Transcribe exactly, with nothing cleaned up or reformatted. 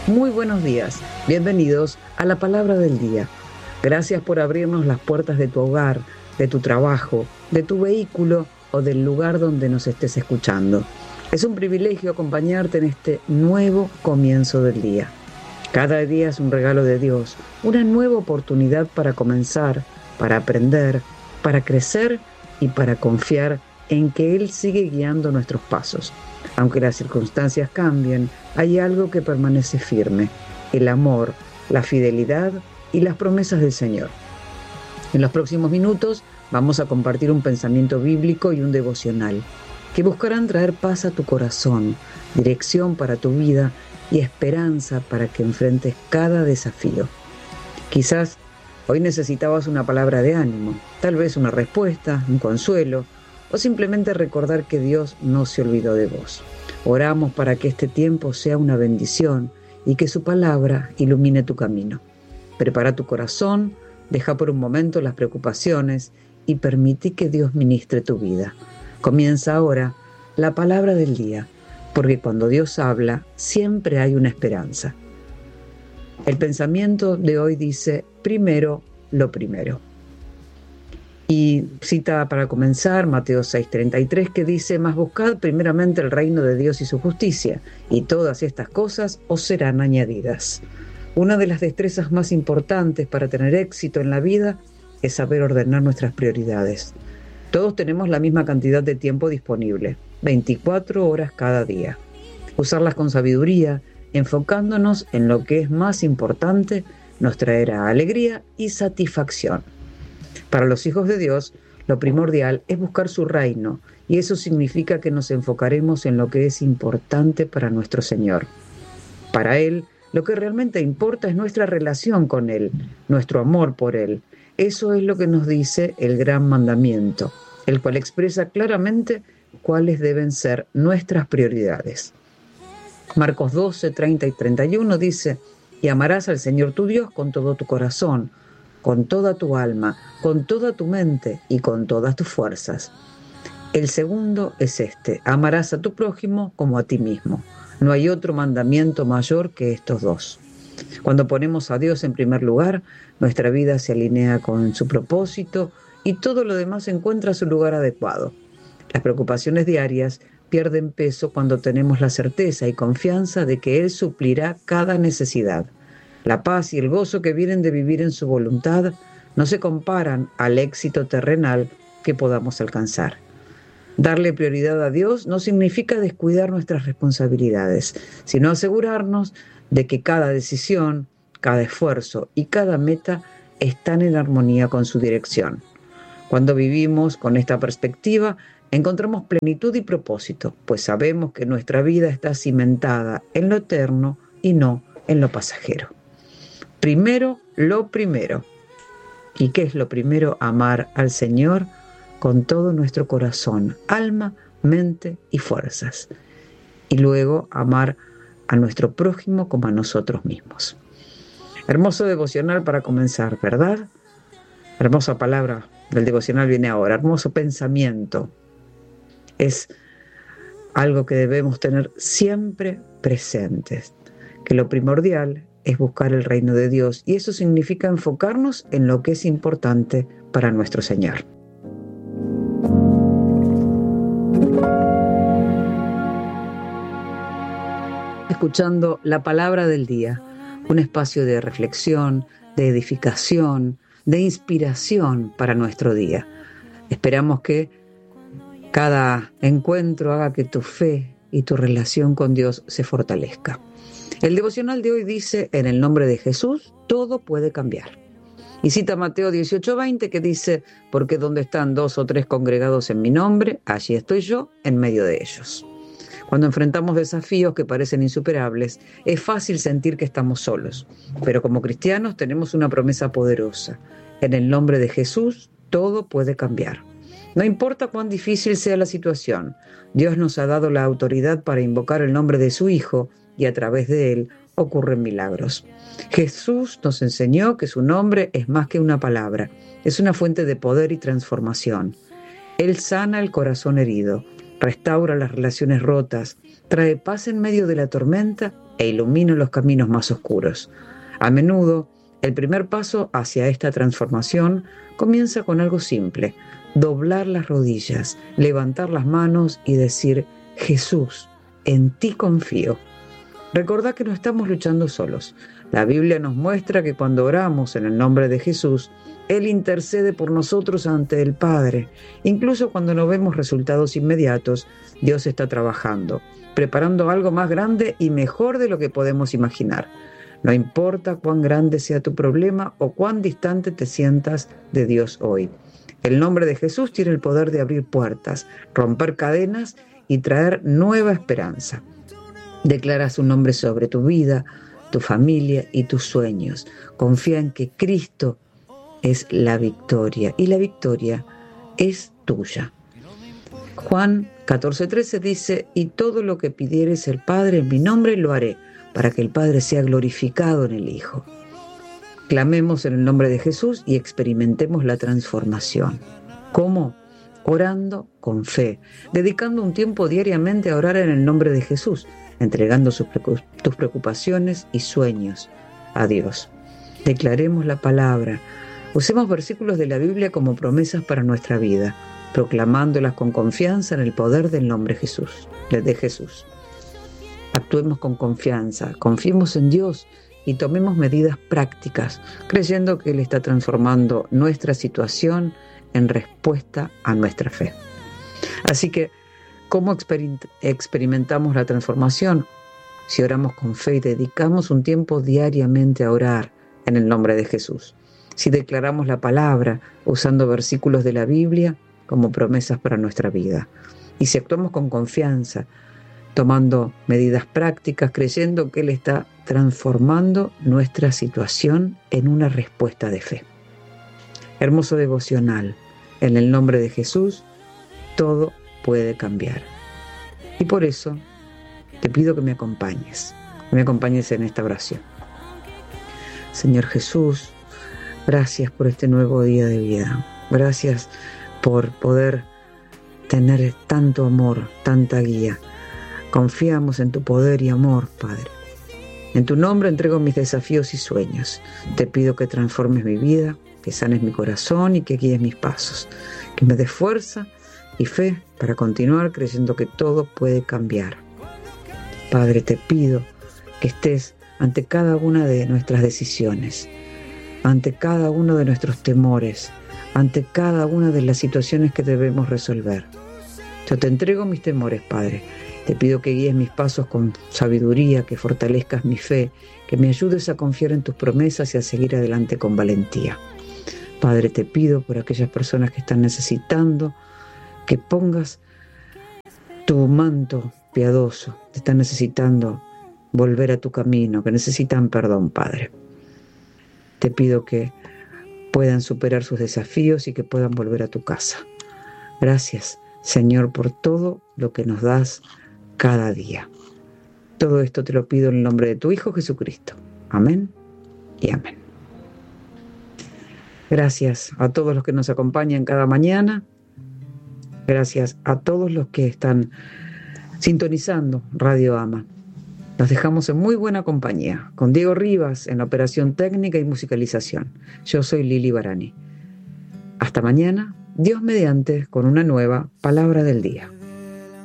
Muy buenos días, bienvenidos a la Palabra del Día. Gracias por abrirnos las puertas de tu hogar, de tu trabajo, de tu vehículo o del lugar donde nos estés escuchando. Es un privilegio acompañarte en este nuevo comienzo del día. Cada día es un regalo de Dios, una nueva oportunidad para comenzar, para aprender, para crecer y para confiar en que Él sigue guiando nuestros pasos. Aunque las circunstancias cambien, hay algo que permanece firme: el amor, la fidelidad y las promesas del Señor. En los próximos minutos vamos a compartir un pensamiento bíblico y un devocional que buscarán traer paz a tu corazón, dirección para tu vida y esperanza para que enfrentes cada desafío. Quizás hoy necesitabas una palabra de ánimo, tal vez una respuesta, un consuelo, o simplemente recordar que Dios no se olvidó de vos. Oramos para que este tiempo sea una bendición y que su palabra ilumine tu camino. Prepara tu corazón, deja por un momento las preocupaciones y permití que Dios ministre tu vida. Comienza ahora la palabra del día, porque cuando Dios habla, siempre hay una esperanza. El pensamiento de hoy dice: primero lo primero. Y cita para comenzar Mateo seis treinta y tres, que dice: mas buscad primeramente el reino de Dios y su justicia, y todas estas cosas os serán añadidas. Una de las destrezas más importantes para tener éxito en la vida es saber ordenar nuestras prioridades. Todos tenemos la misma cantidad de tiempo disponible, veinticuatro horas cada día. Usarlas con sabiduría, enfocándonos en lo que es más importante, nos traerá alegría y satisfacción. Para los hijos de Dios, lo primordial es buscar su reino, y eso significa que nos enfocaremos en lo que es importante para nuestro Señor. Para Él, lo que realmente importa es nuestra relación con Él, nuestro amor por Él. Eso es lo que nos dice el gran mandamiento, el cual expresa claramente cuáles deben ser nuestras prioridades. Marcos doce, treinta y treinta y uno dice: y amarás al Señor tu Dios con todo tu corazón, con toda tu alma, con toda tu mente y con todas tus fuerzas. El segundo es este: amarás a tu prójimo como a ti mismo. No hay otro mandamiento mayor que estos dos. Cuando ponemos a Dios en primer lugar, nuestra vida se alinea con su propósito y todo lo demás encuentra su lugar adecuado. Las preocupaciones diarias pierden peso cuando tenemos la certeza y confianza de que Él suplirá cada necesidad. La paz y el gozo que vienen de vivir en su voluntad no se comparan al éxito terrenal que podamos alcanzar. Darle prioridad a Dios no significa descuidar nuestras responsabilidades, sino asegurarnos de que cada decisión, cada esfuerzo y cada meta están en armonía con su dirección. Cuando vivimos con esta perspectiva, encontramos plenitud y propósito, pues sabemos que nuestra vida está cimentada en lo eterno y no en lo pasajero. Primero, lo primero. ¿Y qué es lo primero? Amar al Señor con todo nuestro corazón, alma, mente y fuerzas. Y luego amar a nuestro prójimo como a nosotros mismos. Hermoso devocional para comenzar, ¿verdad? Hermosa palabra del devocional viene ahora. Hermoso pensamiento. Es algo que debemos tener siempre presentes, que lo primordial es buscar el reino de Dios, y eso significa enfocarnos en lo que es importante para nuestro Señor. Escuchando la palabra del día, un espacio de reflexión, de edificación, de inspiración para nuestro día. Esperamos que cada encuentro haga que tu fe y tu relación con Dios se fortalezca. El devocional de hoy dice: en el nombre de Jesús, todo puede cambiar. Y cita Mateo dieciocho veinte, que dice: porque donde están dos o tres congregados en mi nombre, allí estoy yo en medio de ellos. Cuando enfrentamos desafíos que parecen insuperables, es fácil sentir que estamos solos. Pero como cristianos tenemos una promesa poderosa: en el nombre de Jesús, todo puede cambiar. No importa cuán difícil sea la situación, Dios nos ha dado la autoridad para invocar el nombre de su Hijo, y a través de él ocurren milagros. Jesús nos enseñó que su nombre es más que una palabra, es una fuente de poder y transformación. Él sana el corazón herido, restaura las relaciones rotas, trae paz en medio de la tormenta e ilumina los caminos más oscuros. A menudo, el primer paso hacia esta transformación comienza con algo simple: doblar las rodillas, levantar las manos y decir: Jesús, en ti confío. Recordá que no estamos luchando solos. La Biblia nos muestra que cuando oramos en el nombre de Jesús, Él intercede por nosotros ante el Padre. Incluso cuando no vemos resultados inmediatos, Dios está trabajando, preparando algo más grande y mejor de lo que podemos imaginar. No importa cuán grande sea tu problema o cuán distante te sientas de Dios hoy. El nombre de Jesús tiene el poder de abrir puertas, romper cadenas y traer nueva esperanza. Declara su nombre sobre tu vida, tu familia y tus sueños. Confía en que Cristo es la victoria y la victoria es tuya. Juan catorce trece dice: y todo lo que pidieres el Padre en mi nombre lo haré, para que el Padre sea glorificado en el Hijo. Clamemos en el nombre de Jesús y experimentemos la transformación. ¿Cómo? Orando con fe, dedicando un tiempo diariamente a orar en el nombre de Jesús, entregando sus, tus preocupaciones y sueños a Dios. Declaremos la palabra, usemos versículos de la Biblia como promesas para nuestra vida, proclamándolas con confianza en el poder del nombre Jesús, de Jesús. Actuemos con confianza, confiemos en Dios y tomemos medidas prácticas, creyendo que Él está transformando nuestra situación en respuesta a nuestra fe. Así que, ¿cómo exper- experimentamos la transformación? Si oramos con fe y dedicamos un tiempo diariamente a orar en el nombre de Jesús. Si declaramos la palabra usando versículos de la Biblia como promesas para nuestra vida. Y si actuamos con confianza, tomando medidas prácticas, creyendo que Él está transformando nuestra situación en una respuesta de fe. Hermoso devocional. En el nombre de Jesús, todo puede cambiar. Y por eso te pido que me acompañes, que me acompañes en esta oración. Señor Jesús, gracias por este nuevo día de vida. Gracias por poder tener tanto amor, tanta guía. Confiamos en tu poder y amor, Padre. En tu nombre entrego mis desafíos y sueños. Te pido que transformes mi vida, que sanes mi corazón y que guíes mis pasos. Que me des fuerza y fe para continuar creyendo que todo puede cambiar. Padre, te pido que estés ante cada una de nuestras decisiones, ante cada uno de nuestros temores, ante cada una de las situaciones que debemos resolver. Yo te entrego mis temores, Padre. Te pido que guíes mis pasos con sabiduría, que fortalezcas mi fe, que me ayudes a confiar en tus promesas y a seguir adelante con valentía. Padre, te pido por aquellas personas que están necesitando, que pongas tu manto piadoso, que están necesitando volver a tu camino, que necesitan perdón, Padre. Te pido que puedan superar sus desafíos y que puedan volver a tu casa. Gracias, Señor, por todo lo que nos das cada día. Todo esto te lo pido en el nombre de tu Hijo Jesucristo. Amén y amén. Gracias a todos los que nos acompañan cada mañana. Gracias a todos los que están sintonizando Radio Ama. Nos dejamos en muy buena compañía, con Diego Rivas en la operación técnica y musicalización. Yo soy Lili Barani. Hasta mañana, Dios mediante, con una nueva palabra del día.